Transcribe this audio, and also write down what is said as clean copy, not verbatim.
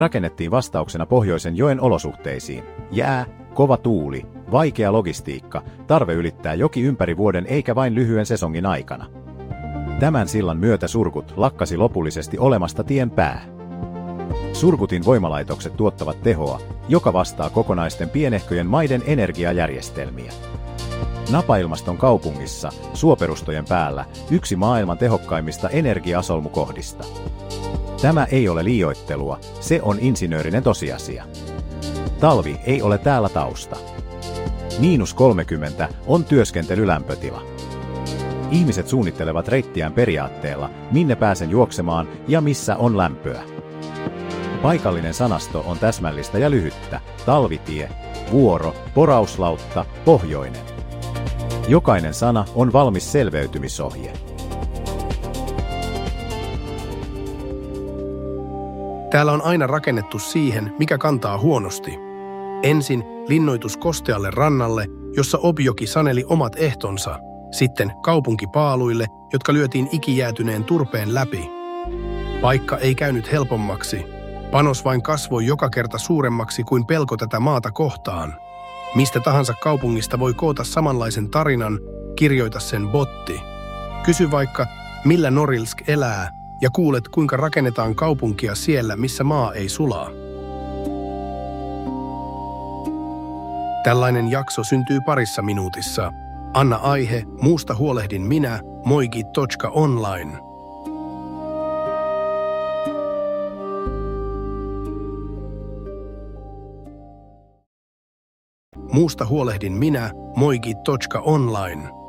rakennettiin vastauksena pohjoisen joen olosuhteisiin. Jää, kova tuuli, vaikea logistiikka, tarve ylittää joki ympäri vuoden eikä vain lyhyen sesongin aikana. Tämän sillan myötä Surgut lakkasi lopullisesti olemasta tien pää. Surgutin voimalaitokset tuottavat tehoa, joka vastaa kokonaisten pienehköjen maiden energiajärjestelmiä. Napailmaston kaupungissa, suoperustojen päällä, yksi maailman tehokkaimmista energiasolmukohdista. Tämä ei ole liioittelua, se on insinöörinen tosiasia. Talvi ei ole täällä tausta. -30 on työskentelylämpötila. Ihmiset suunnittelevat reittiään periaatteella, minne pääsen juoksemaan ja missä on lämpöä. Paikallinen sanasto on täsmällistä ja lyhyttä: talvitie, vuoro, porauslautta, pohjoinen. Jokainen sana on valmis selveytymisohje. Täällä on aina rakennettu siihen, mikä kantaa huonosti. Ensin linnoitus kostealle rannalle, jossa Objoki saneli omat ehtonsa. Sitten kaupunkipaaluille, jotka lyötiin ikijäätyneen turpeen läpi. Paikka ei käynyt helpommaksi. Panos vain kasvoi joka kerta suuremmaksi kuin pelko tätä maata kohtaan. Mistä tahansa kaupungista voi koota samanlaisen tarinan, kirjoita sen botti. Kysy vaikka, millä Norilsk elää, ja kuulet, kuinka rakennetaan kaupunkia siellä, missä maa ei sulaa. Tällainen jakso syntyy parissa minuutissa. Anna aihe, muusta huolehdin minä, moigi.online. Muusta huolehdin minä, moigi.online.